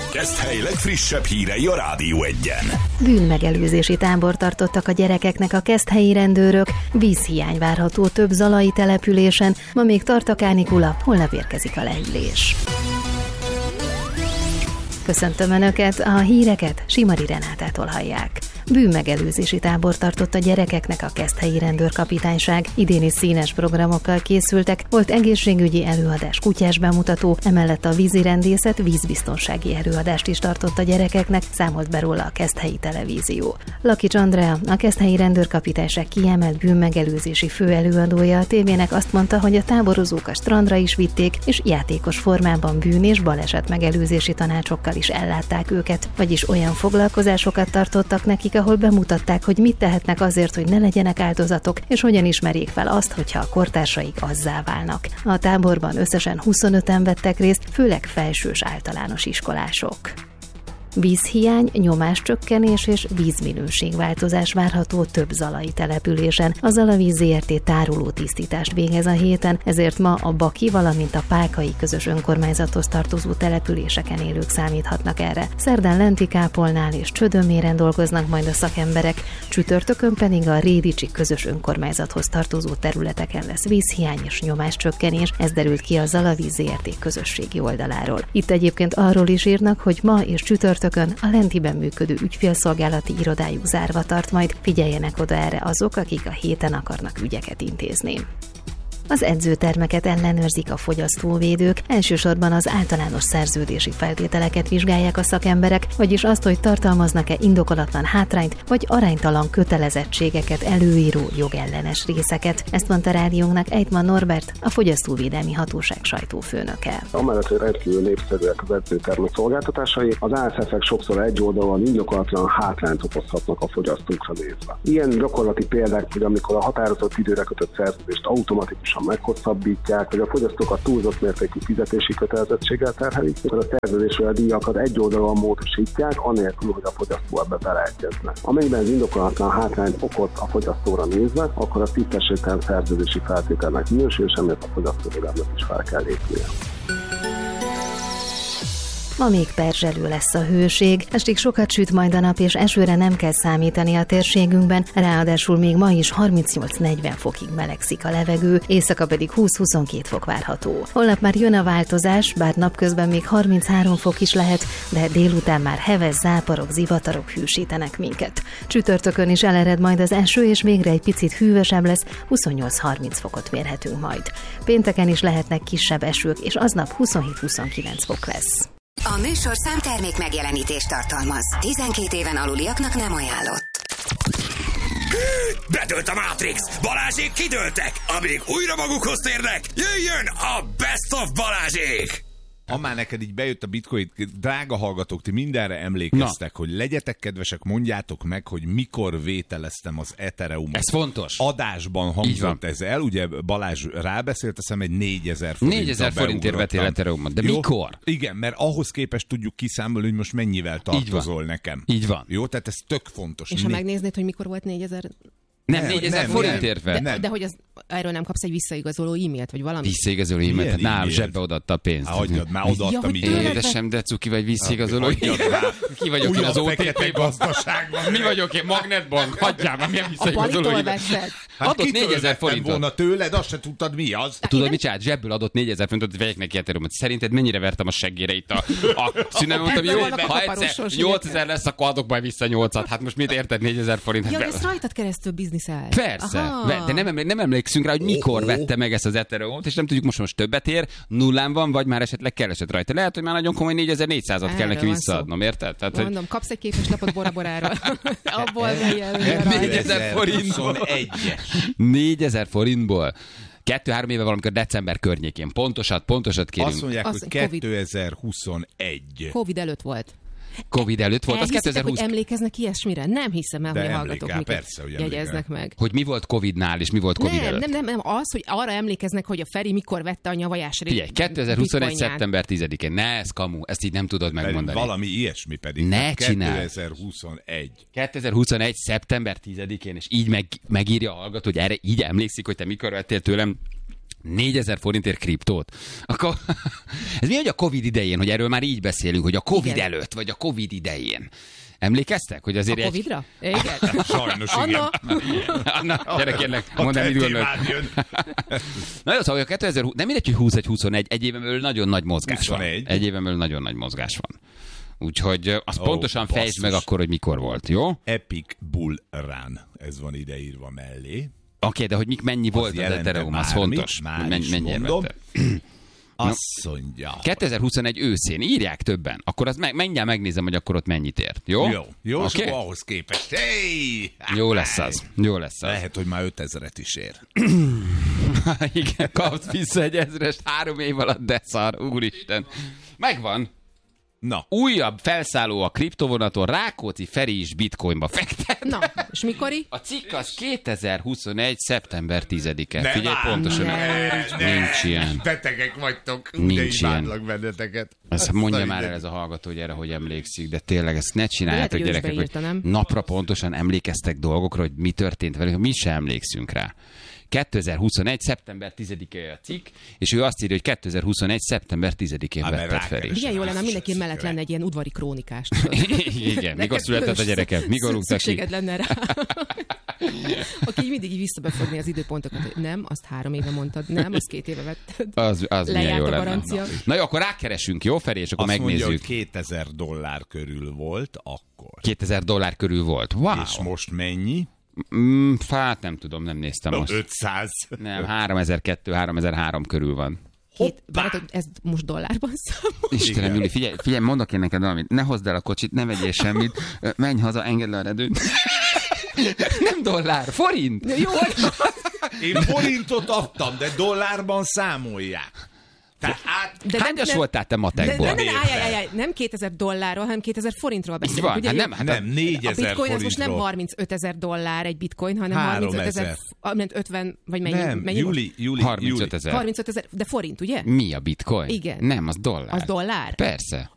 Keszthely legfrissebb hírei a Rádió Egyen. Bűnmegelőzési tábor tartottak a gyerekeknek a keszthelyi rendőrök. Vízhiány várható több zalai településen. Ma még tart a kánikula, holnap érkezik a leillés. Köszöntöm Önöket, a híreket Simari Renátától hallják. Bűnmegelőzési tábor tartott a gyerekeknek a keszthelyi rendőrkapitányság. Idén is színes programokkal készültek, volt egészségügyi előadás, kutyás bemutató, emellett a vízirendészet, vízbiztonsági előadást is tartott a gyerekeknek, számolt be róla a Keszthelyi Televízió. Lakics Andrea, a keszthelyi rendőrkapitányság kiemelt bűnmegelőzési főelőadója a tévének azt mondta, hogy a táborozók a strandra is vitték, és játékos formában bűn- és baleset megelőzési tanácsokkal is ellátták őket, vagyis olyan foglalkozásokat tartottak nekik, ahol bemutatták, hogy mit tehetnek azért, hogy ne legyenek áldozatok, és hogyan ismerjék fel azt, hogyha a kortársaik azzá válnak. A táborban összesen 25-en vettek részt, főleg felsős általános iskolások. Vízhiány, nyomáscsökkenés és vízminőségváltozás várható több zalai településen. A Zalavíz Zrt. Tároló tisztítást végez a héten, ezért ma a Baki, valamint a Pákai közös önkormányzathoz tartozó településeken élők számíthatnak erre. Szerdán Lentikápolnál és Csödöméren dolgoznak majd a szakemberek, csütörtökön pedig a Rédicsi közös önkormányzathoz tartozó területeken lesz vízhiány és nyomáscsökkenés, ez derült ki a Zalavíz Zrt. Közösségi oldaláról. Itt egyébként arról is írnak, hogy ma és csütörtökön a Lentiben működő ügyfélszolgálati irodájuk zárva tart majd, figyeljenek oda erre azok, akik a héten akarnak ügyeket intézni. Az edzőtermeket ellenőrzik a fogyasztóvédők, elsősorban az általános szerződési feltételeket vizsgálják a szakemberek, vagyis azt, hogy tartalmaznak-e indokolatlan hátrányt vagy aránytalan kötelezettségeket előíró jogellenes részeket. Ezt mondta rádiónknak Ejtman Norbert, a Fogyasztóvédelmi Hatóság sajtófőnöke. Amellett, hogy rendkívül népszerűek az edzőtermek szolgáltatásai, az ASF-ek sokszor egyoldalúan indokolatlan hátrányt okozhatnak a fogyasztókra nézve. Ilyen gyakorlati példák, hogy amikor a határozott időre kötött szerződést automatikusan meghosszabbítják, vagy a fogyasztókat túlzott mértékű fizetési kötelezettséggel terhelik, akkor a szerződésről a díjakat egyoldalúan módosítják, anélkül, hogy a fogyasztó ebbe beleegyezne. Amennyiben az indokolatlan hátrányt okoz a fogyasztóra nézve, akkor a tisztességtelen szerződési feltételnek minősül, és emiatt a fogyasztóvédelemnek is fel kell lépnie. Ma még perzselő lesz a hőség, estig sokat süt majd a nap, és esőre nem kell számítani a térségünkben, ráadásul még ma is 38-40 fokig melegszik a levegő, éjszaka pedig 20-22 fok várható. Holnap már jön a változás, bár napközben még 33 fok is lehet, de délután már heves záporok, zivatarok hűsítenek minket. Csütörtökön is elered majd az eső, és végre egy picit hűvösebb lesz, 28-30 fokot mérhetünk majd. Pénteken is lehetnek kisebb esők, és aznap 27-29 fok lesz. A műsorszám termék megjelenítést tartalmaz. 12 éven aluliaknak nem ajánlott. Bedőlt a Matrix! Balázsék kidőltek! Amíg újra magukhoz térnek, jöjjön a Best of Balázsék! Ha már neked így bejött a bitcoin, drága hallgatók, ti mindenre emlékeztek, hogy legyetek kedvesek, mondjátok meg, hogy mikor vételeztem az Ethereumot. Ez fontos. Adásban hangzott ez el, ugye Balázs rábeszélt, azt hiszem egy 4000 forinttal 4000 forintért vettél Ethereumot, de jó? Mikor? Igen, mert ahhoz képest tudjuk kiszámolni, hogy most mennyivel tartozol nekem. Így van. Jó, tehát ez tök fontos. És ha megnéznéd, hogy mikor volt 4000... Nem, 4000 forintért vett. De hogy erről nem kapsz egy visszaigazoló e-mailt, vagy valami? Visszaigazoló e-mailt, nálam zsebbe odaadta a pénzt. Hagyjad, már odaadtam Édesem, de cuki vagy visszaigazoló. Ki vagyok én az OTP gazdaságban? Mi vagyok én, Magnetbank? Hagyjál már, milyen visszaigazoló e-mailt. Adott 4000 forintot. Volna tőled, azt se tudtad mi az. Tudod, mit csinált? Zsebből adott 4000 forintot, hogy vegyek neki Ethereumot. Szerinted mennyire vertem a seggére itt a szünem? Mondtam, jó, ha egyszer 8000 lesz, akkor adok majd vissza 8-at. Hát most mit érted 4000 forint? Ja, ez rajtad keresztül bizniszel. Persze, de nem emlékszünk rá, hogy mikor vette meg ezt az Ethereumot, és nem tudjuk most többet ér, nullán van, vagy már esetleg keresett rajta. Lehet, hogy már nagyon komoly 4400-at kell neki visszaadnom, érted? Tehát, mondom, kapsz egy képeslapot Bora Boráról. Abból megjelölje 4000 forintból. 4000 forintból. 2-3 éve valamikor december környékén. Pontosat kérünk. Azt mondják, hogy 2021. Covid előtt volt. Covid előtt volt, az 2020. Hogy emlékeznek ilyesmire? Nem hiszem el, hogy a hallgatók miket jegyeznek meg. Hogy mi volt Covidnál, és mi volt Covid előtt? Nem, az, hogy arra emlékeznek, hogy a Feri mikor vette a nyavajás részt. Figyelj, 2021. szeptember 10-én. Ne, ez kamu, ezt így nem tudod megmondani. Valami ilyesmi pedig. Ne csinálj. 2021. 2021. szeptember 10-én, és így megírja a hallgató, hogy erre így emlékszik, hogy te mikor vettél tőlem 4000 forintért kriptót. Ez mi, hogy a Covid idején, hogy erről már így beszélünk, hogy a Covid előtt, vagy a Covid idején. Emlékeztek, hogy azért a Covid-ra? Igen. Sajnos igen. Anna, gyere kérlek, mondd el, mit gondolod. Na jó, szóval a 2020, nem mindegy, hogy 20 vagy 21, egy éven belül nagyon nagy mozgás 21. van. Egy éven belül nagyon nagy mozgás van. Úgyhogy azt pontosan fejtsd meg akkor, hogy mikor volt, jó? Epic Bull Run, ez van ideírva mellé. Oké, de hogy mennyi volt az Ethereum, az fontos. Mennyire vette. Azt mondja. 2021 őszén írják többen, akkor azt mindjárt megnézem, hogy akkor ott mennyit ért. Jó? Jó, okay? És ahhoz képest. Hey! Jó lesz az. Lehet, hogy már 5000-et is ér. Igen, kapsz vissza egy 1000-est 3 év alatt, de szar, úristen. Megvan. Na. Újabb felszálló a kriptovonaton, Rákóczi Feri is bitcoinba fektet. Na, és mikori? A cikk az 2021. szeptember 10-e. Figyelj pontosan. Nincs ilyen. Betegek vagytok. Nincs ilyen. Benneteket. Ezt mondja már el ez a hallgató, hogy erre hogy emlékszik, de tényleg ezt ne csináljátok, gyerekek, hogy napra pontosan emlékeztek dolgokra, hogy mi történt velünk, mi sem emlékszünk rá. 2021. szeptember 10-e a cikk, és ő azt írja, hogy 2021. szeptember 10-én vetted Feri. Igen, jó lenne, mindenki mellett lenne egy ilyen udvari krónikást. Igen, mikor született a gyerekem? Mikor rúgtak ki? Szükséged lenne rá. Aki így visszabefogni az időpontokat, hogy nem, azt 3 éve mondtad, nem, azt 2 éve vetted. Az milyen jó lenne. Na jó, akkor rákeresünk, jó Feri, és akkor azt megnézzük. Mondja, hogy $2000 körül volt akkor. $2000 körül volt. Wow. És most mennyi? Hát nem tudom, nem néztem most. 500. Nem, 3002-3003 körül van. Baratod, ez most dollárban számol? Istenem, Júli, figyelj, mondok én neked valamit. Ne hozd el a kocsit, ne vegyél semmit. Menj haza, engedd le a redőt. Nem dollár, forint. Jó. Én forintot adtam, de dollárban számolják. Hányas voltál te matekból? Nem $2000, hanem $2000 beszélünk. Van, ugye? Nem, 4000 a bitcoin forintról. Az most nem $35,000 egy bitcoin, hanem 35,000, vagy mennyi? Nem, Júli. 35,000. 35,000, de forint, ugye? Mi a bitcoin? Igen. Nem, az dollár. Az dollár? Persze.